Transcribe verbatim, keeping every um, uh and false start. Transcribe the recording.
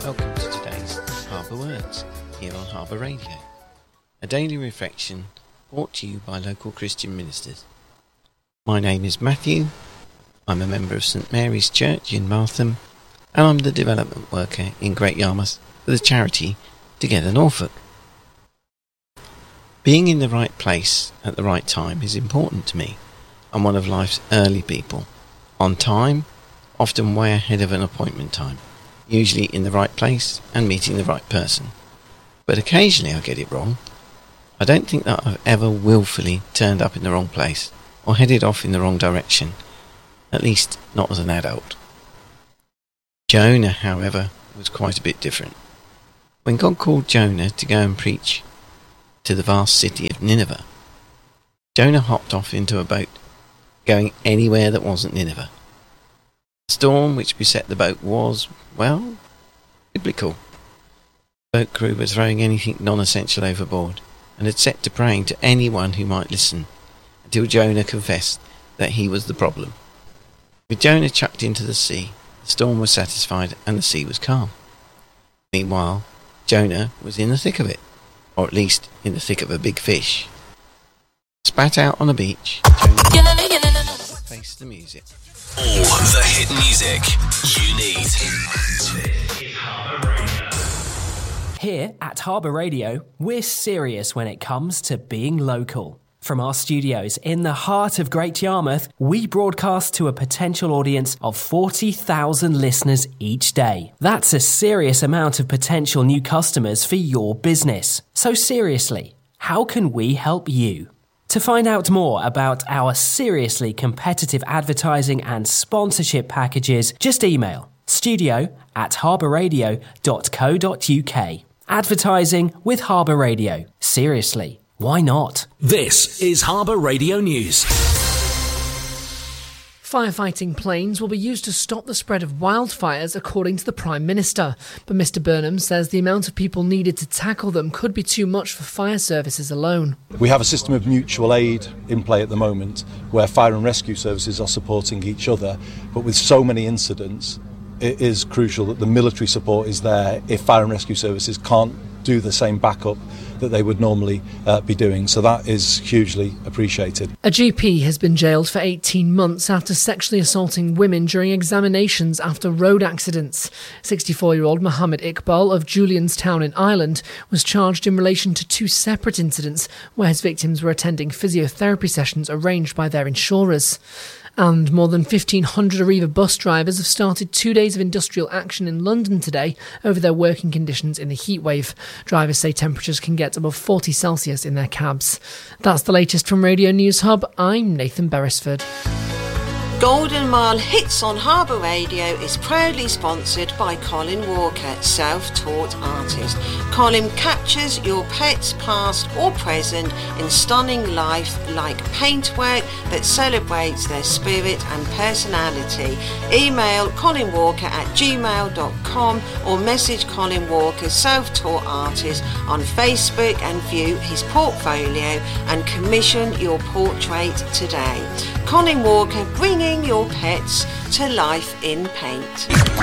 Welcome to today's Harbour Words here on Harbour Radio, a daily reflection brought to you by local Christian ministers. My name is Matthew, I'm a member of St Mary's Church in Martham, and I'm the development worker in Great Yarmouth for the charity Together Norfolk. Being in the right place at the right time is important to me. I'm one of life's early people, on time, often way ahead of an appointment time, usually in the right place and meeting the right person. But occasionally I get it wrong. I don't think that I've ever willfully turned up in the wrong place or headed off in the wrong direction, at least not as an adult. Jonah, however, was quite a bit different. When God called Jonah to go and preach to the vast city of Nineveh, Jonah hopped off into a boat, going anywhere that wasn't Nineveh. The storm which beset the boat was, well, biblical. The boat crew were throwing anything non-essential overboard and had set to praying to anyone who might listen, until Jonah confessed that he was the problem. With Jonah chucked into the sea, the storm was satisfied and the sea was calm. Meanwhile, Jonah was in the thick of it, or at least in the thick of a big fish. Spat out on a beach, Jonah faced the music. All the hit music you need. Here at Harbour Radio, we're serious when it comes to being local. From our studios in the heart of Great Yarmouth, we broadcast to a potential audience of forty thousand listeners each day. That's a serious amount of potential new customers for your business. So seriously, how can we help you? To find out more about our seriously competitive advertising and sponsorship packages, just email studio at harbourradio dot co dot uk. Advertising with Harbour Radio. Seriously, why not? This is Harbour Radio News. Firefighting planes will be used to stop the spread of wildfires, according to the Prime Minister. But Mr Burnham says the amount of people needed to tackle them could be too much for fire services alone. We have a system of mutual aid in play at the moment where fire and rescue services are supporting each other, but with so many incidents, it is crucial that the military support is there if fire and rescue services can't do the same backup that they would normally uh, be doing. So that is hugely appreciated. A G P has been jailed for eighteen months after sexually assaulting women during examinations after road accidents. sixty-four-year-old Mohammed Iqbal of Julianstown in Ireland was charged in relation to two separate incidents where his victims were attending physiotherapy sessions arranged by their insurers. And more than fifteen hundred Arriva bus drivers have started two days of industrial action in London today over their working conditions in the heatwave. Drivers say temperatures can get above forty Celsius in their cabs. That's the latest from Radio News Hub. I'm Nathan Beresford. Golden Mile Hits on Harbour Radio is proudly sponsored by Colin Walker, self-taught artist. Colin captures your pet's past or present in stunning life like paintwork that celebrates their spirit and personality. Email Colin Walker at gmail dot com or message Colin Walker, self-taught artist, on Facebook and view his portfolio and commission your portrait today. Colin Walker, bringing your pets to life in paint.